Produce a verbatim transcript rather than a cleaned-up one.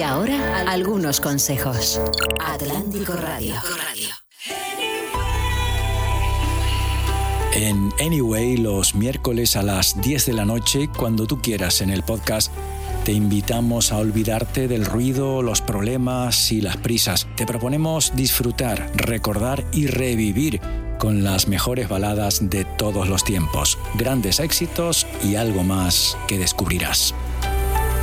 ahora, algunos consejos. Atlántico Radio. En Anyway, los miércoles a las diez de la noche, cuando tú quieras en el podcast, te invitamos a olvidarte del ruido, los problemas y las prisas. Te proponemos disfrutar, recordar y revivir con las mejores baladas de todos los tiempos, grandes éxitos y algo más que descubrirás.